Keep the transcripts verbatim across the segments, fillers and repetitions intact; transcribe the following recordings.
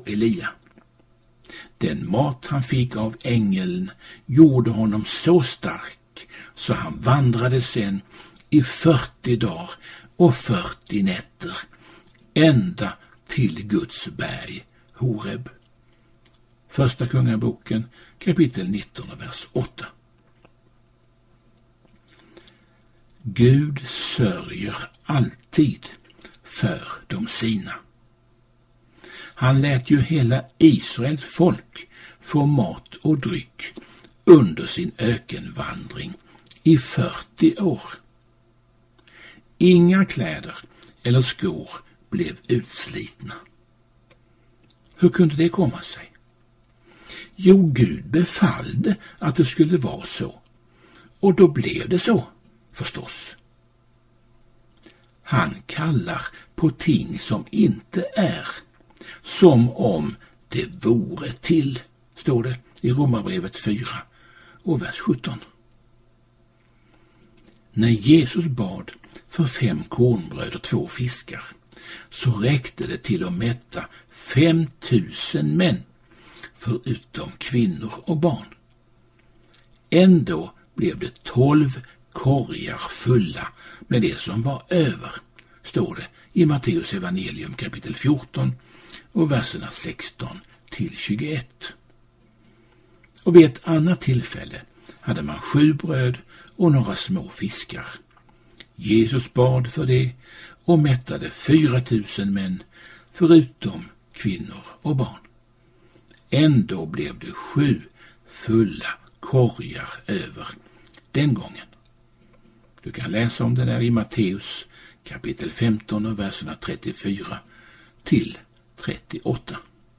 på Elia. Den mat han fick av ängeln gjorde honom så stark så han vandrade sen i fyrtio dagar och fyrtio nätter ända till Guds berg Horeb. Första Kungaboken kapitel nitton och vers åtta. Gud sörjer alltid för de sina. Han lät ju hela Israels folk få mat och dryck under sin ökenvandring i fyrtio år. Inga kläder eller skor blev utslitna. Hur kunde det komma sig? Jo, Gud befallde att det skulle vara så. Och då blev det så, förstås. Han kallar på ting som inte är, som om det vore till, står det i Romarbrevet fyra och vers sjutton. När Jesus bad för fem kornbröd och två fiskar, så räckte det till att mätta fem tusen män, förutom kvinnor och barn. Ändå blev det tolv korgar fulla med det som var över, står det i Matteus evangelium kapitel fjorton och verserna sexton till tjugoett. Och vid ett annat tillfälle hade man sju bröd och några små fiskar. Jesus bad för det och mättade fyra tusen män, förutom kvinnor och barn. Ändå blev det sju fulla korgar över den gången. Du kan läsa om det där i Matteus kapitel femton och verserna trettiofyra till trettioåtta.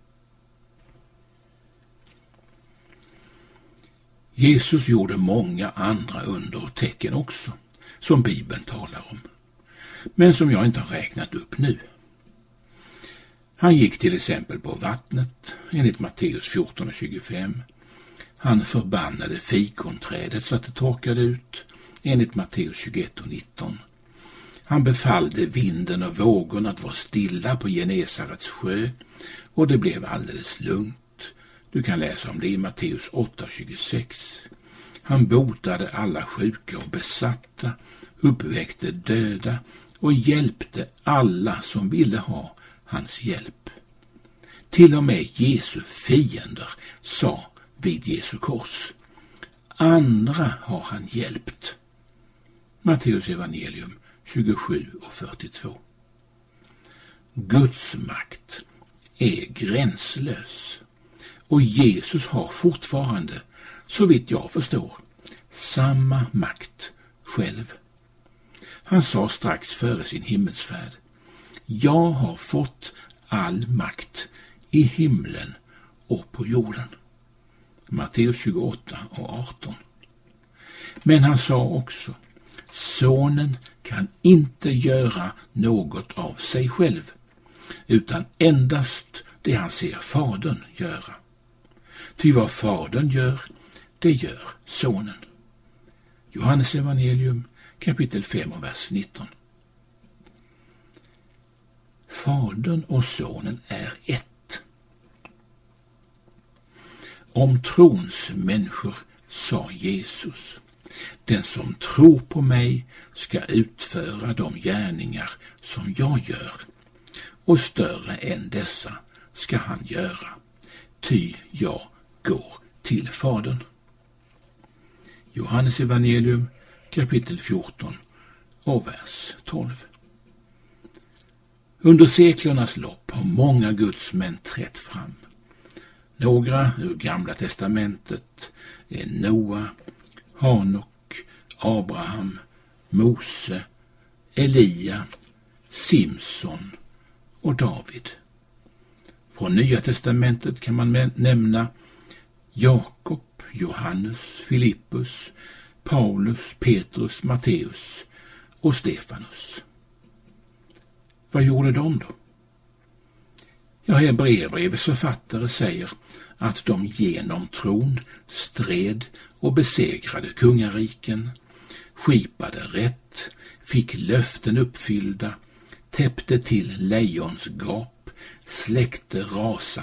Jesus gjorde många andra under och tecken också, som Bibeln talar om, men som jag inte har räknat upp nu. Han gick till exempel på vattnet, enligt Matteus fjorton och tjugofem. Han förbannade fikonträdet så att det torkade ut, enligt Matteus tjugoett och nitton. Han befallde vinden och vågorna att vara stilla på Genesarets sjö, och det blev alldeles lugnt. Du kan läsa om det i Matteus åtta och tjugosex. Han botade alla sjuka och besatta, uppväckte döda och hjälpte alla som ville ha hans hjälp. Till och med Jesu fiender sa vid Jesu kors: andra har han hjälpt. Matteus evangelium tjugosju och fyrtiotvå. Guds makt är gränslös, och Jesus har fortfarande, så vitt jag förstår, samma makt själv. Han sa strax före sin himmelsfärd: jag har fått all makt i himlen och på jorden. Matteus tjugoåtta och arton. Men han sa också: sonen kan inte göra något av sig själv, utan endast det han ser fadern göra. Ty vad fadern gör, det gör sonen. Johannes evangelium kapitel fem och vers nitton. Fadern och sonen är ett. Om trons människor sa Jesus: den som tror på mig ska utföra de gärningar som jag gör, och större än dessa ska han göra, ty jag går till fadern. Johannes evangelium kapitel fjorton och vers tolv. Under seklernas lopp har många Guds män trätt fram. Några ur Gamla testamentet är Noa, Hanok, Abraham, Mose, Elia, Simson och David. Från Nya testamentet kan man nämna Jakob, Johannes, Filippus, Paulus, Petrus, Matteus och Stefanus. Vad gjorde de då? Ja, Hebreerbrevets författare säger att de genom tron stred och besegrade kungariken, skipade rätt, fick löften uppfyllda, täppte till lejons gap, släckte rasa